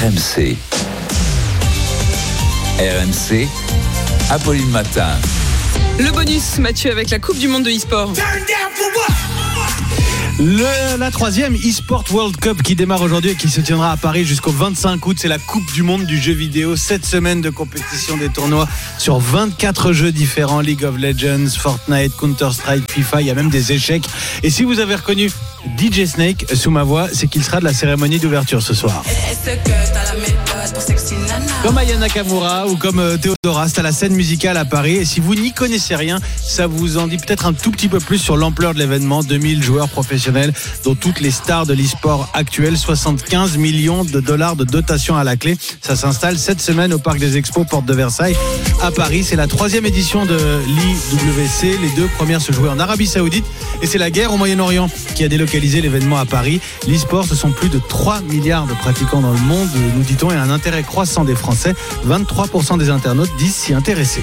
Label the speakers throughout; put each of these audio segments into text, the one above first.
Speaker 1: RMC. RMC, Apolline Matin.
Speaker 2: Le bonus, Mathieu, avec la Coupe du Monde de e-sport.
Speaker 3: La troisième e-sport World Cup qui démarre aujourd'hui et qui se tiendra à Paris jusqu'au 25 août. C'est la Coupe du Monde du jeu vidéo. 7 semaines de compétition, des tournois sur 24 jeux différents. League of Legends, Fortnite, Counter-Strike, FIFA. Il y a même des échecs. Et si vous avez reconnu DJ Snake sous ma voix, c'est qu'il sera de la cérémonie d'ouverture ce soir. Comme Aya Nakamura ou comme Théodora, c'est à la scène musicale à Paris. Et si vous n'y connaissez rien, ça vous en dit peut-être un tout petit peu plus sur l'ampleur de l'événement. 2000 joueurs professionnels, dont toutes les stars de l'e-sport actuel. 75 millions de dollars de dotation à la clé. Ça s'installe cette semaine au Parc des Expos, porte de Versailles, à Paris. C'est la troisième édition de l'IWC. Les deux premières se jouaient en Arabie Saoudite. Et c'est la guerre au Moyen-Orient qui a délocalisé l'événement à Paris. L'e-sport, ce sont plus de 3 milliards de pratiquants dans le monde, nous dit-on, et un intérêt croissant des Français. 23% des internautes disent s'y intéresser.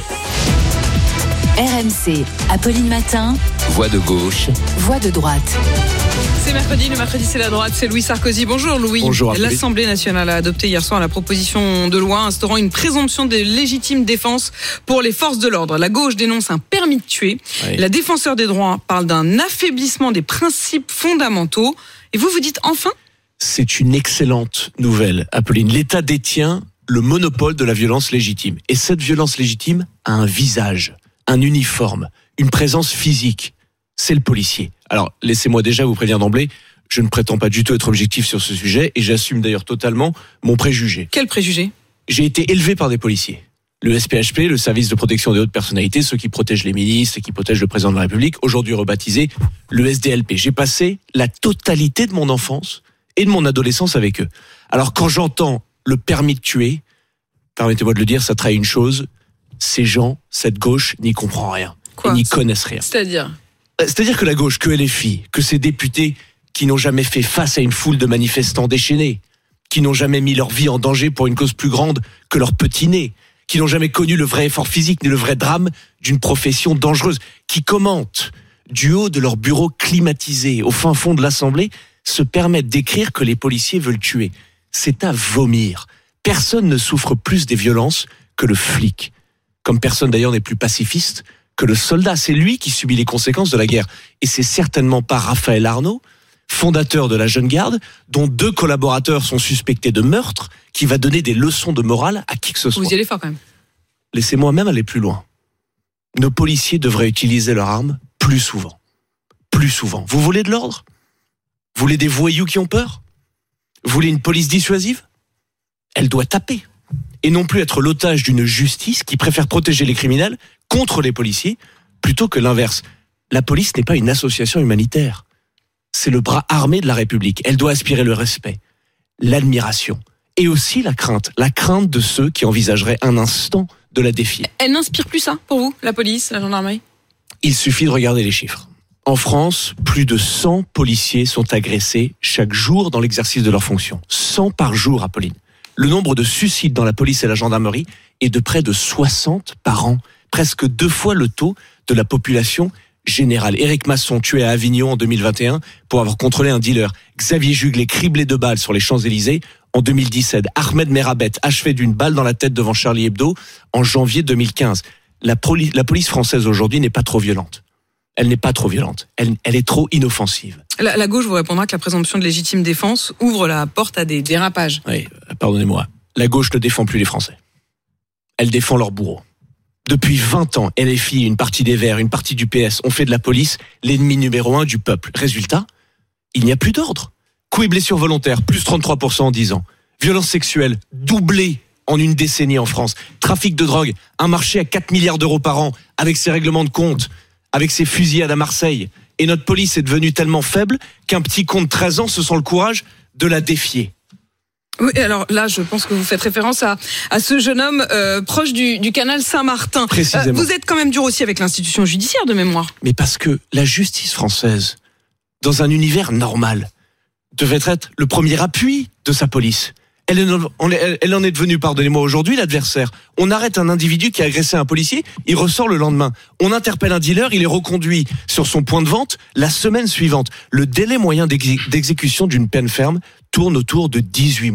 Speaker 4: RMC, Apolline Matin.
Speaker 1: Voix de gauche.
Speaker 4: Voix de droite.
Speaker 2: C'est mercredi, le mercredi c'est la droite, c'est Louis Sarkozy. Bonjour Louis.
Speaker 3: Bonjour Apolline.
Speaker 2: L'Assemblée nationale a adopté hier soir la proposition de loi instaurant une présomption de légitime défense pour les forces de l'ordre. La gauche dénonce un permis de tuer.
Speaker 3: Oui.
Speaker 2: La défenseur des droits parle d'un affaiblissement des principes fondamentaux. Et vous dites enfin ?
Speaker 5: C'est une excellente nouvelle, Apolline. L'État détient le monopole de la violence légitime. Et cette violence légitime a un visage, un uniforme, une présence physique. C'est le policier. Alors, laissez-moi déjà vous prévenir d'emblée, je ne prétends pas du tout être objectif sur ce sujet et j'assume d'ailleurs totalement mon préjugé.
Speaker 2: Quel préjugé ?
Speaker 5: J'ai été élevé par des policiers. Le SPHP, le service de protection des hautes personnalités, ceux qui protègent les ministres et qui protègent le président de la République, aujourd'hui rebaptisé le SDLP. J'ai passé la totalité de mon enfance et de mon adolescence avec eux. Alors quand j'entends le permis de tuer, permettez-moi de le dire, ça trahit une chose, ces gens, cette gauche, n'y comprend rien.
Speaker 2: Quoi ?
Speaker 5: Ils n'y connaissent rien. C'est-à-dire que la gauche, que LFI, que ces députés qui n'ont jamais fait face à une foule de manifestants déchaînés, qui n'ont jamais mis leur vie en danger pour une cause plus grande que leur petit nez, qui n'ont jamais connu le vrai effort physique ni le vrai drame d'une profession dangereuse, qui commentent du haut de leur bureau climatisé au fin fond de l'Assemblée, se permettent d'écrire que les policiers veulent tuer. C'est à vomir. Personne ne souffre plus des violences que le flic. Comme personne d'ailleurs n'est plus pacifiste que le soldat. C'est lui qui subit les conséquences de la guerre. Et c'est certainement pas Raphaël Arnaud, fondateur de la Jeune Garde, dont 2 collaborateurs sont suspectés de meurtre, qui va donner des leçons de morale à qui que ce soit.
Speaker 2: Vous y allez fort quand même.
Speaker 5: Laissez-moi même aller plus loin. Nos policiers devraient utiliser leurs armes plus souvent. Plus souvent. Vous voulez de l'ordre ? Vous voulez des voyous qui ont peur ? Vous voulez une police dissuasive ? Elle doit taper. Et non plus être l'otage d'une justice qui préfère protéger les criminels contre les policiers plutôt que l'inverse. La police n'est pas une association humanitaire. C'est le bras armé de la République. Elle doit aspirer le respect, l'admiration et aussi la crainte de ceux qui envisageraient un instant de la défier.
Speaker 2: Elle n'inspire plus ça pour vous, la police, la gendarmerie ?
Speaker 5: Il suffit de regarder les chiffres. En France, plus de 100 policiers sont agressés chaque jour dans l'exercice de leurs fonctions. 100 par jour, Apolline. Le nombre de suicides dans la police et la gendarmerie est de près de 60 par an. Presque 2 fois le taux de la population générale. Éric Masson, tué à Avignon en 2021 pour avoir contrôlé un dealer. Xavier Juglet, criblé de balles sur les Champs-Élysées en 2017. Ahmed Merabet, achevé d'une balle dans la tête devant Charlie Hebdo en janvier 2015. La police française aujourd'hui n'est pas trop violente. Elle n'est pas trop violente. Elle est trop inoffensive.
Speaker 2: La gauche vous répondra que la présomption de légitime défense ouvre la porte à des dérapages.
Speaker 5: Oui, pardonnez-moi. La gauche ne défend plus les Français. Elle défend leurs bourreaux. Depuis 20 ans, LFI, une partie des Verts, une partie du PS ont fait de la police l'ennemi numéro 1 du peuple. Résultat, il n'y a plus d'ordre. Coups et blessures volontaires, plus 33% en 10 ans. Violence sexuelle, doublée en une décennie en France. Trafic de drogue, un marché à 4 milliards d'euros par an, avec ses règlements de compte, avec ses fusillades à Marseille. Et notre police est devenue tellement faible qu'un petit con de 13 ans se sent le courage de la défier.
Speaker 2: Oui, alors là, je pense que vous faites référence à ce jeune homme proche du canal Saint-Martin.
Speaker 5: Précisément.
Speaker 2: Vous êtes quand même dur aussi avec l'institution judiciaire de mémoire.
Speaker 5: Mais parce que la justice française, dans un univers normal, devait être le premier appui de sa police. Elle en est devenue, pardonnez-moi, aujourd'hui l'adversaire. On arrête un individu qui a agressé un policier, il ressort le lendemain. On interpelle un dealer, il est reconduit sur son point de vente la semaine suivante. Le délai moyen d'exécution d'une peine ferme tourne autour de 18 mois.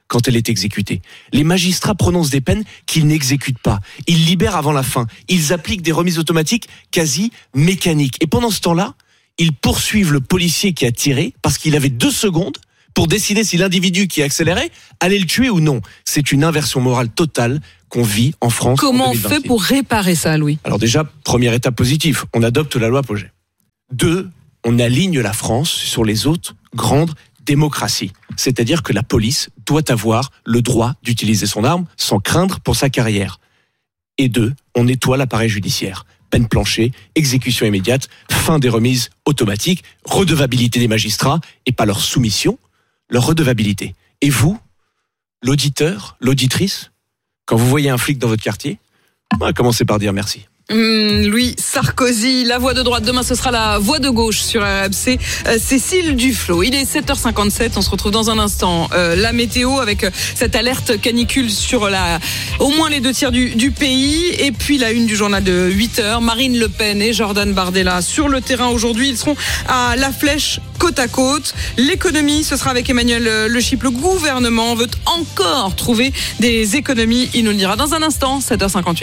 Speaker 5: quand elle est exécutée. Les magistrats prononcent des peines qu'ils n'exécutent pas. Ils libèrent avant la fin. Ils appliquent des remises automatiques quasi mécaniques. Et pendant ce temps-là, ils poursuivent le policier qui a tiré parce qu'il avait 2 secondes pour décider si l'individu qui accélérait allait le tuer ou non. C'est une inversion morale totale qu'on vit en France.
Speaker 2: Comment on fait pour réparer ça, Louis ?
Speaker 5: Alors déjà, première étape positive, on adopte la loi Pauget. 2, on aligne la France sur les autres grandes démocraties. C'est-à-dire que la police doit avoir le droit d'utiliser son arme sans craindre pour sa carrière. Et 2, on nettoie l'appareil judiciaire. Peine plancher, exécution immédiate, fin des remises automatiques, redevabilité des magistrats, et pas leur soumission, leur redevabilité. Et vous, l'auditeur, l'auditrice, quand vous voyez un flic dans votre quartier, commencez par dire merci.
Speaker 2: Louis Sarkozy, la voix de droite. Demain, ce sera la voix de gauche sur RMC. Cécile Duflot. Il est 7h57. On se retrouve dans un instant. La météo avec cette alerte canicule sur au moins les 2 tiers du pays. Et puis la une du journal de 8h. Marine Le Pen et Jordan Bardella sur le terrain aujourd'hui. Ils seront à La Flèche, côte à côte. L'économie, ce sera avec Emmanuel Le Chypre. Le gouvernement veut encore trouver des économies. Il nous le dira dans un instant. 7h58.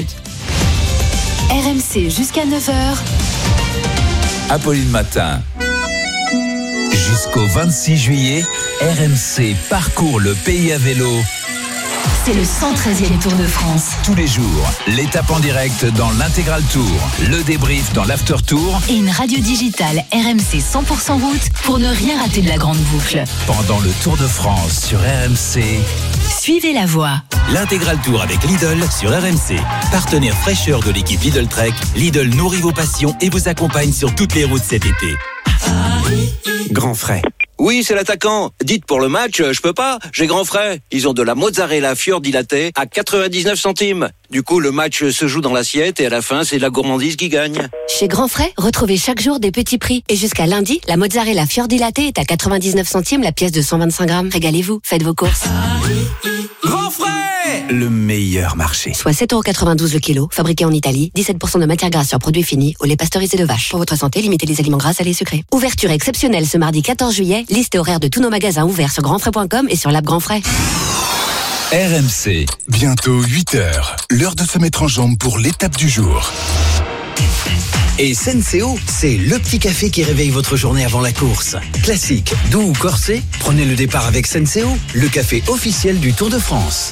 Speaker 4: RMC jusqu'à 9h.
Speaker 1: Apolline Matin. Jusqu'au 26 juillet, RMC parcourt le pays à vélo.
Speaker 4: C'est le 113e Tour de France.
Speaker 1: Tous les jours, l'étape en direct dans l'intégral tour, le débrief dans l'after tour
Speaker 4: Et une radio digitale RMC 100% route pour ne rien rater de la grande boucle.
Speaker 1: pendant le Tour de France sur RMC.
Speaker 4: Suivez la voie.
Speaker 6: L'intégral tour avec Lidl sur RMC. Partenaire fraîcheur de l'équipe Lidl Trek, Lidl nourrit vos passions et vous accompagne sur toutes les routes cet été.
Speaker 7: Grand frais. Oui, c'est l'attaquant. Dites pour le match, je peux pas, j'ai grand frais. Ils ont de la mozzarella fiordilatée à 99 centimes. Du coup, le match se joue dans l'assiette et à la fin, c'est la gourmandise qui gagne.
Speaker 8: Chez Grand Frais, retrouvez chaque jour des petits prix. Et jusqu'à lundi, la mozzarella fiordilatée est à 99 centimes la pièce de 125 grammes. Régalez-vous, faites vos courses.
Speaker 6: Grand frais, le meilleur marché.
Speaker 8: Soit 7,92€ le kilo, fabriqué en Italie, 17% de matière grasse sur produits finis, au lait pasteurisé de vache. Pour votre santé, limitez les aliments gras, salés, sucrés. Ouverture exceptionnelle ce mardi 14 juillet. Liste et horaire de tous nos magasins ouverts sur grandfrais.com et sur l'app Grand Frais.
Speaker 1: RMC.
Speaker 9: Bientôt 8h, l'heure de se mettre en jambe pour l'étape du jour.
Speaker 10: Et Senseo, c'est le petit café qui réveille votre journée avant la course. Classique, doux ou corsé, prenez le départ avec Senseo, le café officiel du Tour de France.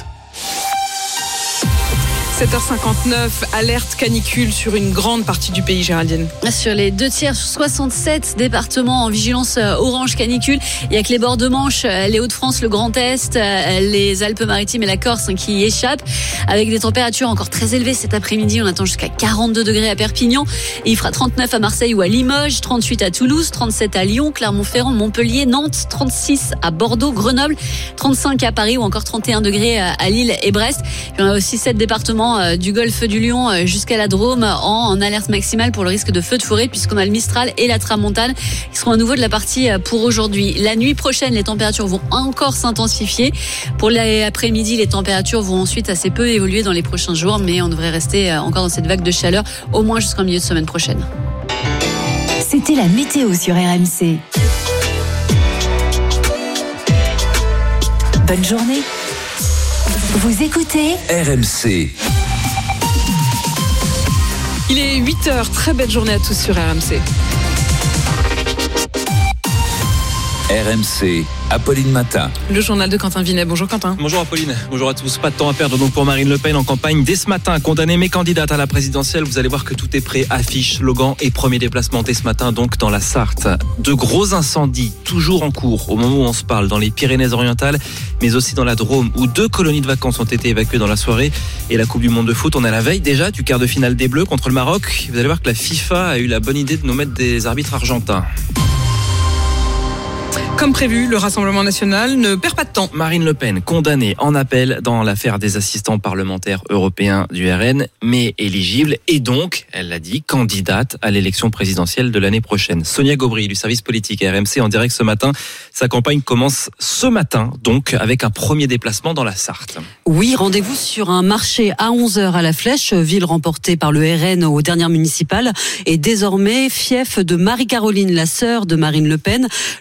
Speaker 2: 7h59, alerte canicule sur une grande partie du pays, Géraldine.
Speaker 11: Sur les 2 tiers, 67 départements en vigilance orange canicule. Il n'y a que les bords de Manche, les Hauts-de-France, le Grand Est, les Alpes-Maritimes et la Corse qui échappent. Avec des températures encore très élevées cet après-midi. On attend jusqu'à 42 degrés à Perpignan. Et il fera 39 à Marseille ou à Limoges, 38 à Toulouse, 37 à Lyon, Clermont-Ferrand, Montpellier, Nantes, 36 à Bordeaux, Grenoble, 35 à Paris ou encore 31 degrés à Lille et Brest. Il y en a aussi 7 départements du golfe du Lion jusqu'à la Drôme en alerte maximale pour le risque de feu de forêt, puisqu'on a le Mistral et la Tramontane qui seront à nouveau de la partie pour aujourd'hui. La nuit prochaine, les températures vont encore s'intensifier. Pour l'après-midi, les températures vont ensuite assez peu évoluer dans les prochains jours, mais on devrait rester encore dans cette vague de chaleur au moins jusqu'en milieu de semaine prochaine.
Speaker 4: C'était la météo sur RMC. Bonne journée. Vous écoutez
Speaker 1: RMC.
Speaker 2: Il est 8h, très belle journée à tous sur RMC.
Speaker 1: RMC, Apolline Matin.
Speaker 2: Le journal de Quentin Vinet. Bonjour Quentin.
Speaker 12: Bonjour Apolline, bonjour à tous. Pas de temps à perdre donc pour Marine Le Pen en campagne dès ce matin. Condamnée mais candidate à la présidentielle. Vous allez voir que tout est prêt. Affiche, slogan et premier déplacement dès ce matin donc dans la Sarthe. De gros incendies toujours en cours au moment où on se parle dans les Pyrénées-Orientales, mais aussi dans la Drôme où 2 colonies de vacances ont été évacuées dans la soirée. Et la Coupe du Monde de foot, on est à la veille déjà du quart de finale des Bleus contre le Maroc. Vous allez voir que la FIFA a eu la bonne idée de nous mettre des arbitres argentins.
Speaker 2: Comme prévu, le Rassemblement national ne perd pas de temps.
Speaker 12: Marine Le Pen, condamnée en appel dans l'affaire des assistants parlementaires européens du RN, mais éligible et donc, elle l'a dit, candidate à l'élection présidentielle de l'année prochaine. Sonia Gaubry du service politique RMC en direct ce matin. Sa campagne commence ce matin, donc, avec un premier déplacement dans la Sarthe.
Speaker 13: Oui, rendez-vous sur un marché à 11h à La Flèche, ville remportée par le RN aux dernières municipales, et désormais fief de Marie-Caroline, la sœur de Marine Le Pen. Le RN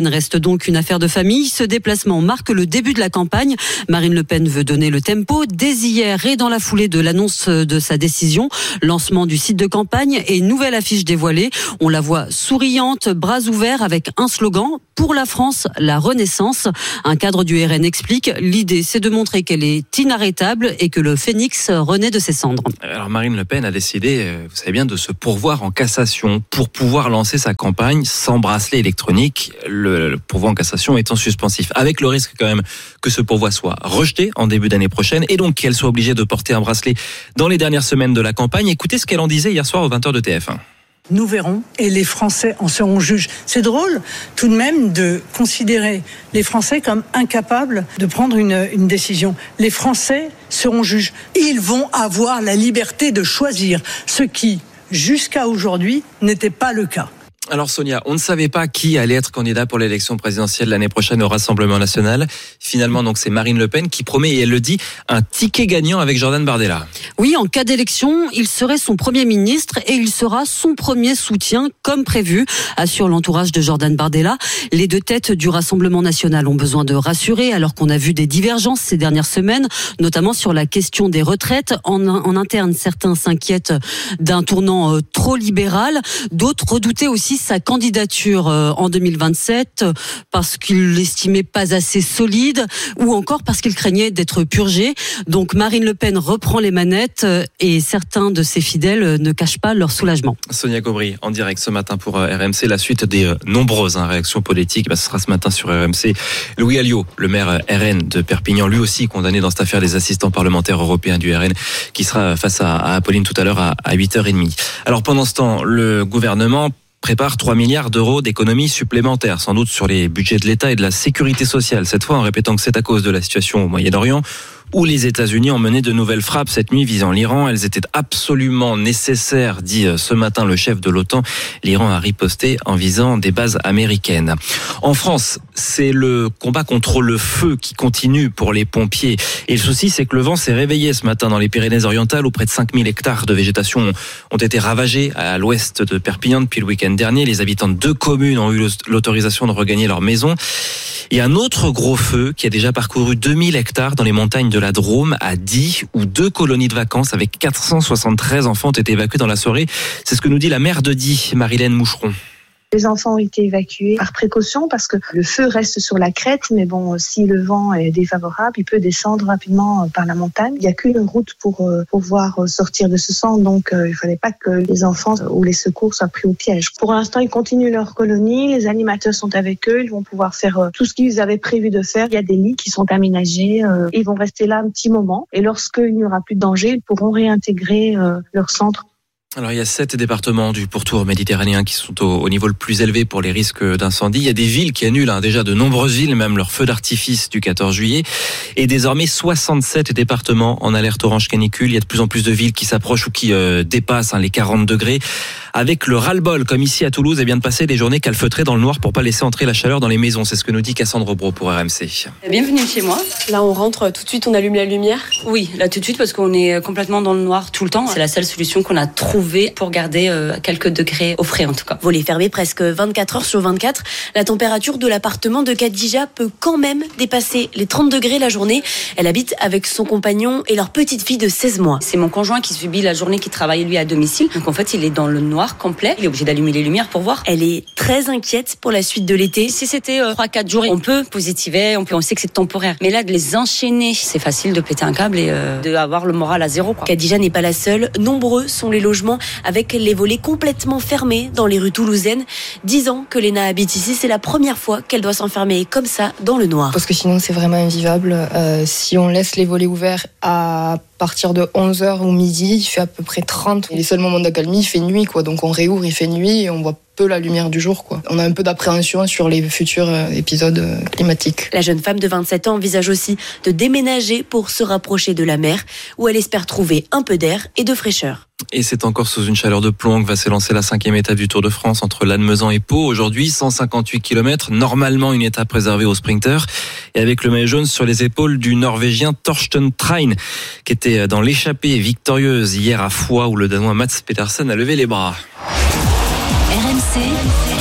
Speaker 13: reste donc une affaire de famille. Ce déplacement marque le début de la campagne. Marine Le Pen veut donner le tempo dès hier et dans la foulée de l'annonce de sa décision. Lancement du site de campagne et nouvelle affiche dévoilée. On la voit souriante, bras ouverts avec un slogan: pour la France, la renaissance. Un cadre du RN explique, l'idée c'est de montrer qu'elle est inarrêtable et que le phénix renaît de ses cendres.
Speaker 12: Alors Marine Le Pen a décidé, vous savez bien, de se pourvoir en cassation pour pouvoir lancer sa campagne sans bracelet électronique, le pourvoi en cassation étant suspensif, avec le risque quand même que ce pourvoi soit rejeté en début d'année prochaine et donc qu'elle soit obligée de porter un bracelet dans les dernières semaines de la campagne. Écoutez ce qu'elle en disait hier soir aux 20h de TF1.
Speaker 14: Nous verrons et les Français en seront juges. C'est drôle tout de même de considérer les Français comme incapables de prendre une décision. Les Français seront juges. Ils vont avoir la liberté de choisir, ce qui, jusqu'à aujourd'hui, n'était pas le cas.
Speaker 12: Alors Sonia, on ne savait pas qui allait être candidat pour l'élection présidentielle l'année prochaine au Rassemblement National. Finalement, donc c'est Marine Le Pen qui promet, et elle le dit, un ticket gagnant avec Jordan Bardella.
Speaker 13: Oui, en cas d'élection, il serait son Premier ministre et il sera son premier soutien, comme prévu, assure l'entourage de Jordan Bardella. Les deux têtes du Rassemblement National ont besoin de rassurer, alors qu'on a vu des divergences ces dernières semaines, notamment sur la question des retraites. En interne, certains s'inquiètent d'un tournant trop libéral, d'autres redoutaient aussi sa candidature en 2027 parce qu'il l'estimait pas assez solide ou encore parce qu'il craignait d'être purgé. Donc Marine Le Pen reprend les manettes et certains de ses fidèles ne cachent pas leur soulagement.
Speaker 12: Sonia Gaubry, en direct ce matin pour RMC, la suite des nombreuses réactions politiques. Ce sera ce matin sur RMC. Louis Alliot, le maire RN de Perpignan, lui aussi condamné dans cette affaire des assistants parlementaires européens du RN, qui sera face à Apolline tout à l'heure à 8h30. Alors pendant ce temps, le gouvernement prépare 3 milliards d'euros d'économies supplémentaires, sans doute sur les budgets de l'État et de la sécurité sociale. Cette fois en répétant que c'est à cause de la situation au Moyen-Orient, où les États-Unis ont mené de nouvelles frappes cette nuit visant l'Iran. Elles étaient absolument nécessaires, dit ce matin le chef de l'OTAN. L'Iran a riposté en visant des bases américaines. En France, c'est le combat contre le feu qui continue pour les pompiers. Et le souci, c'est que le vent s'est réveillé ce matin dans les Pyrénées-Orientales, où près de 5000 hectares de végétation ont été ravagés à l'ouest de Perpignan depuis le week-end dernier. Les habitants de 2 communes ont eu l'autorisation de regagner leur maison. Et un autre gros feu qui a déjà parcouru 2000 hectares dans les montagnes de la Drôme à Die, où 2 colonies de vacances avec 473 enfants ont été évacués dans la soirée. C'est ce que nous dit la maire de Die, Marilène Moucheron.
Speaker 15: Les enfants ont été évacués par précaution parce que le feu reste sur la crête, mais bon, si le vent est défavorable, il peut descendre rapidement par la montagne. Il n'y a qu'une route pour pouvoir sortir de ce centre, donc il ne fallait pas que les enfants ou les secours soient pris au piège. Pour l'instant, ils continuent leur colonie, les animateurs sont avec eux, ils vont pouvoir faire tout ce qu'ils avaient prévu de faire. Il y a des lits qui sont aménagés, ils vont rester là un petit moment et lorsqu'il n'y aura plus de danger, ils pourront réintégrer leur centre.
Speaker 12: Alors il y a 7 départements du pourtour méditerranéen qui sont au niveau le plus élevé pour les risques d'incendie. Il y a des villes qui annulent déjà de nombreuses villes, même leur feu d'artifice du 14 juillet. Et désormais 67 départements en alerte orange canicule. Il y a de plus en plus de villes qui s'approchent ou qui dépassent les 40 degrés. Avec le ras-le-bol, comme ici à Toulouse, et bien de passer des journées calfeutrées dans le noir pour pas laisser entrer la chaleur dans les maisons. C'est ce que nous dit Cassandre Bro pour RMC.
Speaker 16: Bienvenue chez moi. Là on rentre tout de suite, on allume la lumière. Oui, là tout de suite parce qu'on est complètement dans le noir tout le temps. C'est la seule solution qu'on a trouvée pour garder quelques degrés au frais en tout cas.
Speaker 17: Volet fermé presque 24 heures sur 24. La température de l'appartement de Khadija peut quand même dépasser les 30 degrés la journée. Elle habite avec son compagnon et leur petite fille de 16 mois.
Speaker 16: C'est mon conjoint qui subit la journée, qui travaille lui à domicile. Donc en fait il est dans le noir complet. Il est obligé d'allumer les lumières pour voir.
Speaker 17: Elle est très inquiète pour la suite de l'été.
Speaker 16: Si c'était 3-4 jours, on peut positiver, on sait que c'est temporaire. Mais là de les enchaîner, c'est facile de péter un câble et de avoir le moral à zéro.
Speaker 17: Khadija n'est pas la seule. Nombreux sont les logements avec les volets complètement fermés dans les rues toulousaines. 10 ans que Léna habite ici, c'est la première fois qu'elle doit s'enfermer comme ça dans le noir.
Speaker 18: Parce que sinon c'est vraiment invivable. Si on laisse les volets ouverts à partir de 11h ou midi, il fait à peu près 30. Et les seuls moments d'accalmie, il fait nuit, donc on réouvre, il fait nuit et on voit peu la lumière du jour, On a un peu d'appréhension sur les futurs épisodes climatiques.
Speaker 17: La jeune femme de 27 ans envisage aussi de déménager pour se rapprocher de la mer, où elle espère trouver un peu d'air et de fraîcheur.
Speaker 12: Et c'est encore sous une chaleur de plomb que va s'élancer la 5e étape du Tour de France entre Lannemezan et Pau. Aujourd'hui, 158 km, normalement une étape réservée aux sprinteurs. Et avec le maillot jaune sur les épaules du Norvégien Torsten Trein, qui était dans l'échappée victorieuse hier à Foix, où le Danois Mats Pedersen a levé les bras.
Speaker 4: RMC,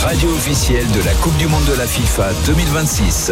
Speaker 1: radio officielle de la Coupe du Monde de la FIFA 2026.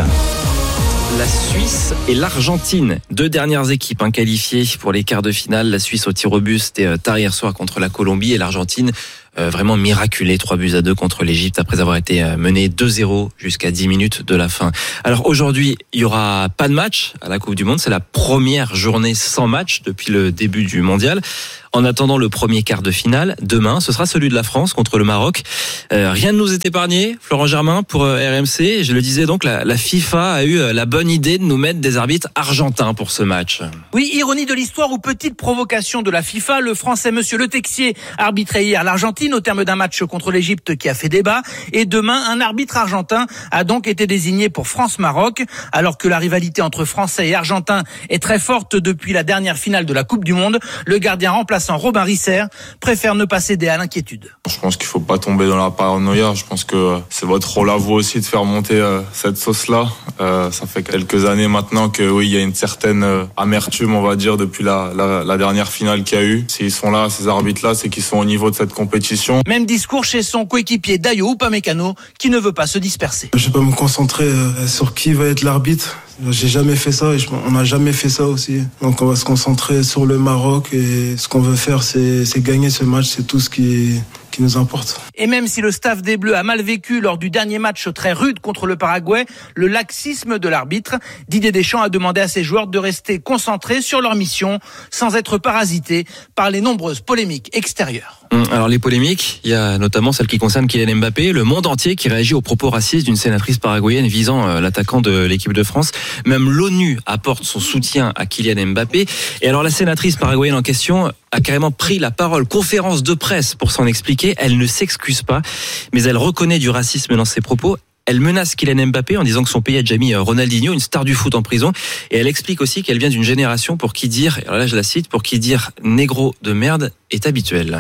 Speaker 12: La Suisse et l'Argentine, 2 dernières équipes qualifiées pour les quarts de finale. La Suisse au tir au but, c'était tard hier soir contre la Colombie, et l'Argentine vraiment miraculée, 3-2 contre l'Égypte après avoir été menée 2-0 jusqu'à 10 minutes de la fin. Alors aujourd'hui, il y aura pas de match à la Coupe du Monde. C'est la première journée sans match depuis le début du mondial. En attendant le premier quart de finale, demain, ce sera celui de la France contre le Maroc. Rien ne nous est épargné, Florent Germain, pour RMC. Je le disais donc, la FIFA a eu la bonne idée de nous mettre des arbitres argentins pour ce match.
Speaker 19: Oui, ironie de l'histoire ou petite provocation de la FIFA, le Français Monsieur Le Texier arbitrait hier l'Argentine au terme d'un match contre l'Égypte qui a fait débat. Et demain, un arbitre argentin a donc été désigné pour France-Maroc. Alors que la rivalité entre Français et Argentins est très forte depuis la dernière finale de la Coupe du Monde, le gardien remplaçant Robin Risser préfère ne pas céder à l'inquiétude.
Speaker 20: Je pense qu'il faut pas tomber dans la paranoïa. Je pense que c'est votre rôle à vous aussi de faire monter cette sauce-là. Ça fait quelques années maintenant que oui, il y a une certaine amertume, on va dire, depuis la dernière finale qu'il y a eu. S'ils sont là, ces arbitres-là, c'est qu'ils sont au niveau de cette compétition.
Speaker 19: Même discours chez son coéquipier Dayo Upamecano, qui ne veut pas se disperser.
Speaker 21: Je vais pas me concentrer sur qui va être l'arbitre. J'ai jamais fait ça et on n'a jamais fait ça aussi. Donc on va se concentrer sur le Maroc et ce qu'on veut faire, c'est gagner ce match, c'est tout ce qui nous importe.
Speaker 19: Et même si le staff des Bleus a mal vécu lors du dernier match très rude contre le Paraguay, le laxisme de l'arbitre, Didier Deschamps a demandé à ses joueurs de rester concentrés sur leur mission sans être parasités par les nombreuses polémiques extérieures.
Speaker 12: Alors les polémiques, il y a notamment celle qui concerne Kylian Mbappé, le monde entier qui réagit aux propos racistes d'une sénatrice paraguayenne visant l'attaquant de l'équipe de France. Même l'ONU apporte son soutien à Kylian Mbappé. Et alors la sénatrice paraguayenne en question a carrément pris la parole, conférence de presse pour s'en expliquer. Elle ne s'excuse pas, mais elle reconnaît du racisme dans ses propos. Elle menace Kylian Mbappé en disant que son pays a déjà mis Ronaldinho, une star du foot, en prison. Et elle explique aussi qu'elle vient d'une génération pour qui dire, alors là je la cite, pour qui dire négro de merde est habituel.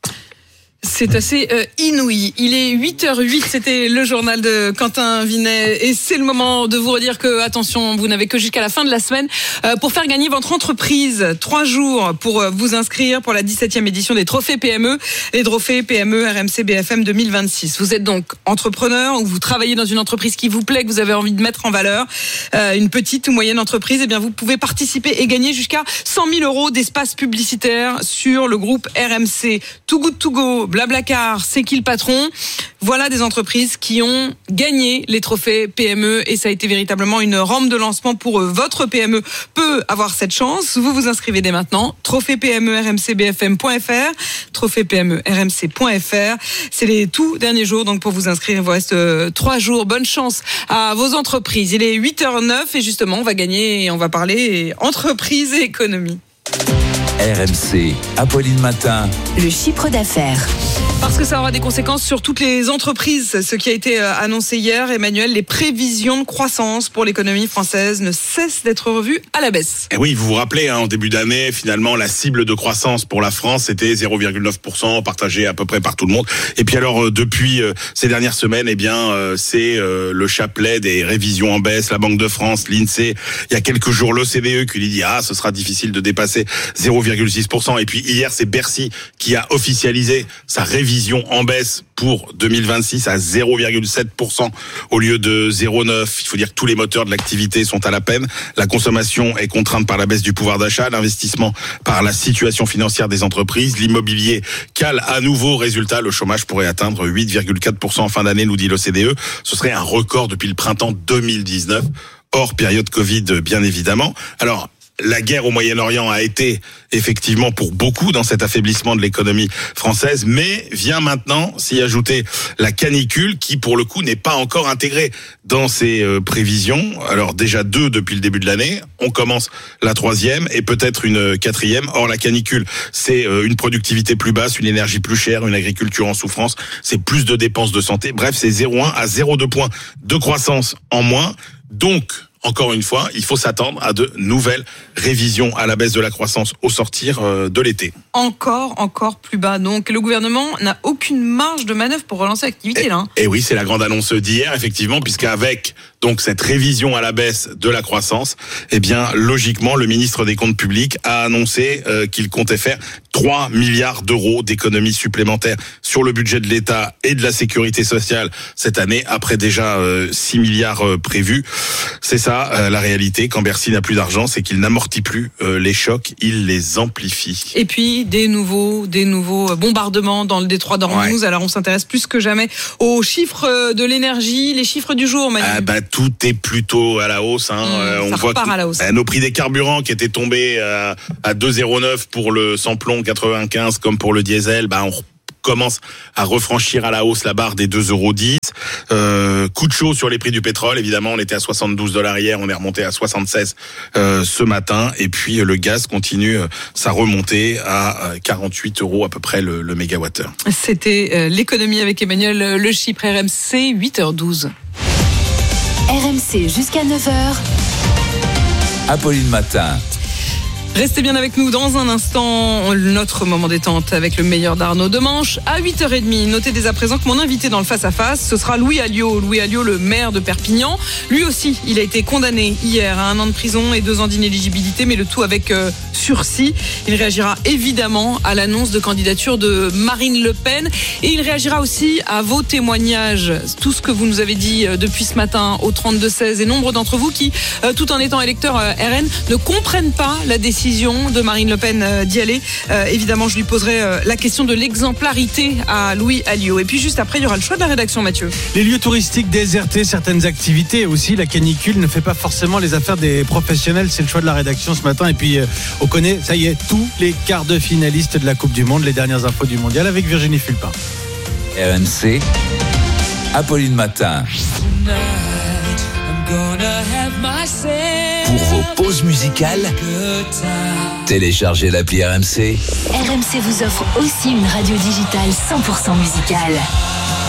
Speaker 2: C'est assez inouï. Il est 8h08, c'était le journal de Quentin Vinet et c'est le moment de vous redire que, attention, vous n'avez que jusqu'à la fin de la semaine pour faire gagner votre entreprise. 3 jours pour vous inscrire pour la 17e édition des trophées PME, les trophées PME RMC BFM 2026. Vous êtes donc entrepreneur ou vous travaillez dans une entreprise qui vous plaît, que vous avez envie de mettre en valeur, une petite ou moyenne entreprise, eh bien vous pouvez participer et gagner jusqu'à 100 000 € d'espace publicitaire sur le groupe RMC. Too Good To Go, Blablacar, C'est qui le patron? Voilà des entreprises qui ont gagné les trophées PME et ça a été véritablement une rampe de lancement pour eux. Votre PME peut avoir cette chance. Vous vous inscrivez dès maintenant. Trophée PME rmcbfm.fr, trophée PME rmc.fr. C'est les tout derniers jours donc pour vous inscrire. Il vous reste 3 jours. Bonne chance à vos entreprises. Il est 8h09 et justement on va gagner et on va parler entreprise et économie.
Speaker 1: RMC, Apolline Matin.
Speaker 4: Le chiffre d'affaires.
Speaker 2: Parce que ça aura des conséquences sur toutes les entreprises. Ce qui a été annoncé hier, Emmanuel, les prévisions de croissance pour l'économie française ne cessent d'être revues à la baisse.
Speaker 22: Et oui, vous vous rappelez, en début d'année, finalement, la cible de croissance pour la France, c'était 0,9%, partagé à peu près par tout le monde. Et puis alors, depuis ces dernières semaines, eh bien, c'est le chapelet des révisions en baisse, la Banque de France, l'INSEE. Il y a quelques jours, l'OCDE qui lui dit, ce sera difficile de dépasser 0,6%. Et puis hier, c'est Bercy qui a officialisé sa révision en baisse pour 2026 à 0,7% au lieu de 0,9%. Il faut dire que tous les moteurs de l'activité sont à la peine. La consommation est contrainte par la baisse du pouvoir d'achat, l'investissement par la situation financière des entreprises, l'immobilier cale à nouveau. Résultat, le chômage pourrait atteindre 8,4% en fin d'année, nous dit l'OCDE. Ce serait un record depuis le printemps 2019, hors période Covid bien évidemment. Alors, la guerre au Moyen-Orient a été effectivement pour beaucoup dans cet affaiblissement de l'économie française, mais vient maintenant s'y ajouter la canicule qui, pour le coup, n'est pas encore intégrée dans ces prévisions. Alors déjà 2 depuis le début de l'année, on commence la 3e et peut-être une 4e. Or, la canicule, c'est une productivité plus basse, une énergie plus chère, une agriculture en souffrance, c'est plus de dépenses de santé. Bref, c'est 0,1 à 0,2 points de croissance en moins. Donc, encore une fois, il faut s'attendre à de nouvelles révisions à la baisse de la croissance au sortir de l'été.
Speaker 2: Encore plus bas. Donc le gouvernement n'a aucune marge de manœuvre pour relancer l'activité là.
Speaker 22: Et oui, c'est la grande annonce d'hier, effectivement, puisqu'avec donc cette révision à la baisse de la croissance, eh bien logiquement le ministre des Comptes publics a annoncé qu'il comptait faire 3 milliards d'euros d'économies supplémentaires sur le budget de l'État et de la sécurité sociale cette année, après déjà 6 milliards prévus. C'est ça la réalité. Quand Bercy n'a plus d'argent, c'est qu'il n'amortit plus les chocs, il les amplifie.
Speaker 2: Et puis des nouveaux bombardements dans le détroit d'Ormuz. Ouais. Alors on s'intéresse plus que jamais aux chiffres de l'énergie, les chiffres du jour, Manu.
Speaker 22: Tout est plutôt à la hausse.
Speaker 2: On voit que
Speaker 22: à la hausse. Nos prix des carburants qui étaient tombés à 2,09 pour le samplon 95 comme pour le diesel, on commence à refranchir à la hausse la barre des 2,10 €. Coup de chaud sur les prix du pétrole, évidemment, on était à $72 hier, on est remonté à 76 ce matin, et puis le gaz continue sa remontée à 48 € à peu près le mégawattheure.
Speaker 2: C'était l'économie avec Emmanuel Le Chypre, RMC, 8h12.
Speaker 4: RMC jusqu'à 9h.
Speaker 1: Apolline Matin.
Speaker 2: Restez bien avec nous dans un instant, notre moment détente avec le meilleur d'Arnaud Demanche. À 8h30, notez dès à présent que mon invité dans le face-à-face, ce sera Louis Alliot. Louis Alliot, le maire de Perpignan. Lui aussi, il a été condamné hier à 1 an de prison et 2 ans d'inéligibilité, mais le tout avec sursis. Il réagira évidemment à l'annonce de candidature de Marine Le Pen. Et il réagira aussi à vos témoignages, tout ce que vous nous avez dit depuis ce matin au 32-16. Et nombre d'entre vous qui, tout en étant électeurs RN, ne comprennent pas la décision de Marine Le Pen d'y aller. Évidemment, je lui poserai la question de l'exemplarité à Louis Alliot. Et puis juste après, il y aura le choix de la rédaction, Mathieu.
Speaker 3: Les lieux touristiques désertés, certaines activités aussi. La canicule ne fait pas forcément les affaires des professionnels. C'est le choix de la rédaction ce matin. Et puis, on connaît, ça y est, tous les quarts de finalistes de la Coupe du Monde. Les dernières infos du Mondial avec Virginie Fulpin.
Speaker 1: RMC, Apolline Matin. Pour vos pauses musicales, téléchargez l'appli RMC.
Speaker 4: RMC vous offre aussi une radio digitale 100% musicale.